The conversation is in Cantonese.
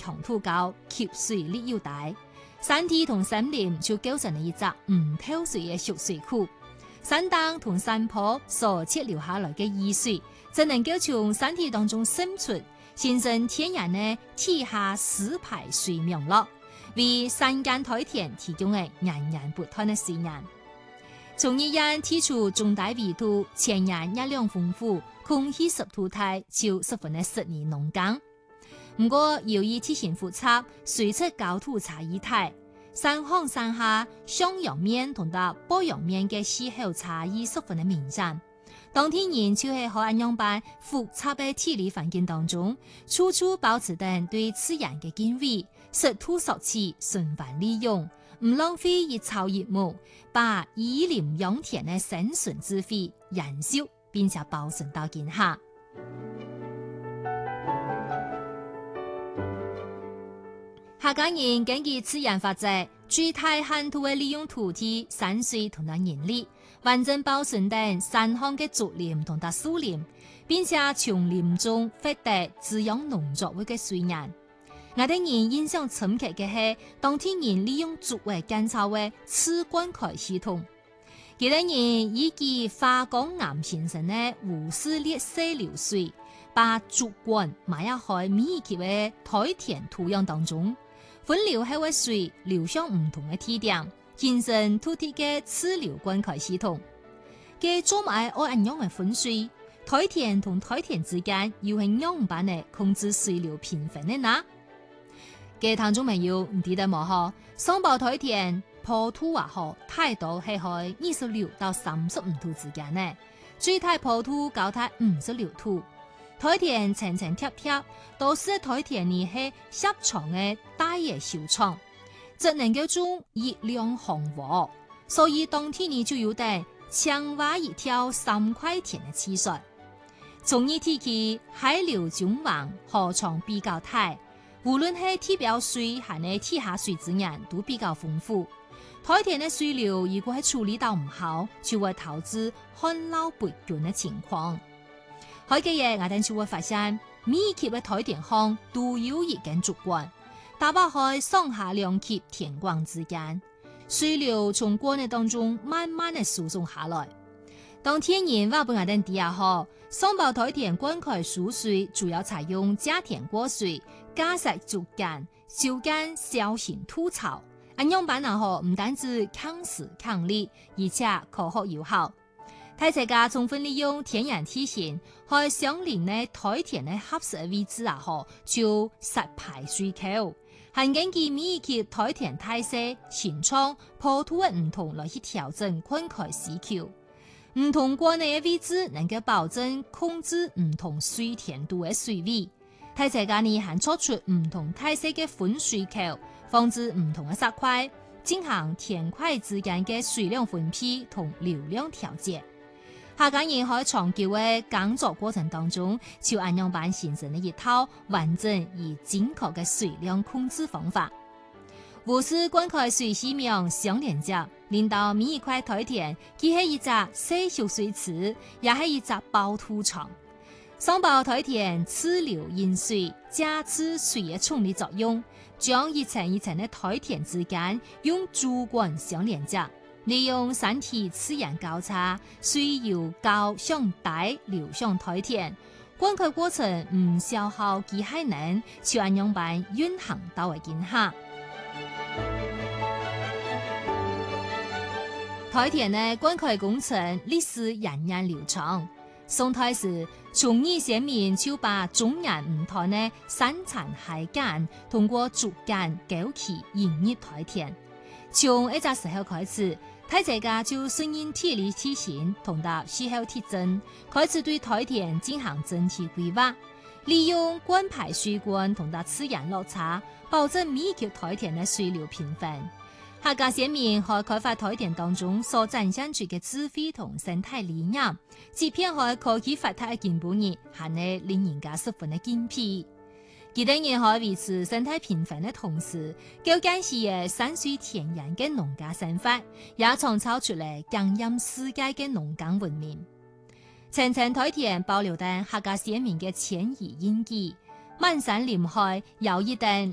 強土高，吸水力又大，山體同森林就構成了一隻唔透水嘅蓄水庫。山當同山坡所截留下來嘅雨水，就能夠從山體當中滲出，形成天然嘅地下濕排水網絡，為山間梯田提供嘅源源不斷嘅水源。從一樣提出重大維度，天然熱量豐富，空氣濕度大，就十分嘅適宜農耕。不過由於地形複雜，水質高度差異大，山上山下上陽面同到北陽面嘅氣候差異十分嘅明顯。當天然就係喺咁樣複雜嘅地理環境當中，處處保持定對自然嘅敬畏，適土索頎，循環利用，唔浪費一草一木，把以林養田嘅生存智慧延續並且保存到今下。客家人根據自然法則，最大限度嘅利用土地、山水同埋人力，完整保存定山上嘅竹林同埋樹林，並且從林中獲得滋養農作物嘅水源。我哋人印象深刻嘅係，當天人利用竹為建造嘅次灌溉系統。佢哋人以其花崗岩形成嘅湖式列式流水，把竹管埋入去每一級嘅梯田土壤當中。分流後嘅水流向唔同嘅地點，形成土地嘅次流灌溉系統。嘅做埋按樣嘅分水，梯田同梯田之間又係樣板嘅控制水流平衡嘅呢？嘅聽眾朋友唔記得冇嗬？雙胞梯田坡度話嗬，大多係喺26到35度之間呢，最大坡度高達56度。梯田層層貼貼，都是梯田呢係狹長嘅大野小廠，則能夠種熱量紅禾，所以當天呢就有得強挖一條3塊田嘅技術。從呢睇起，海流縱橫，河床比較大，無論係地表水還係地下水資源都比較豐富。梯田嘅水流如果係處理到唔好，就會導致旱澇不均嘅情況。喺嘅嘢，我哋就會發現，每一級嘅梯田上都有一根竹管，打包喺上下兩級田管之間，水流從管嘅當中慢慢嘅輸送下來。當天然話俾我哋知後，雙胞梯田灌溉輸水主要採用加田過水、加石竹竿、小間小型土槽，咁樣辦後唔單止抗時抗力，而且科學有效。大家充分利用天然地形，喺相鄰嘅梯田嘅合適位置就實排水溝，係根據每一級梯田大細、形狀、坡度嘅唔同來去調整灌溉需求。唔同管嘅位置能夠保證控制唔同水田度嘅水位。大家呢還作出唔同大細嘅分水溝，防止唔同嘅石塊，進行田塊之間嘅水量分配同流量調節。客家人喺長久嘅耕作過程當中，就按樣板形成了一套完整而精確嘅水量控制方法。湖式灌溉水系網相連接，令到每一塊梯田既係一隻細蓄水池，也係一隻包土場。雙胞梯田次流引水，加持水嘅衝力作用，將一層一層嘅梯田之間用竹管相連接。利用山體自然交叉，水由高向低流向梯田，灌溉過程唔消耗機械能，就按樣板運行到為見下。梯田嘅灌溉工程歷史源遠流長，宋代時從義先民就把中原唔同嘅山產海幹通過竹竿溝渠引入梯田，從一隻時候開始。大家就順應地理地形同到氣候特徵，開始對梯田進行整體規劃，利用灌排水管同到自然落差，保證每一級梯田嘅水流平衡。客家先民喺開發梯田當中所展現出嘅智慧同生態理念，即便係科技發達嘅今半日，還係令人家十分嘅敬佩。佢哋人可維持生態平衡的同時，究竟是嘅山水田園嘅農家生活，也創造出嚟驚豔世界嘅農耕文明。層層梯田保留低客家先民嘅遷移印記，滿山林海有一定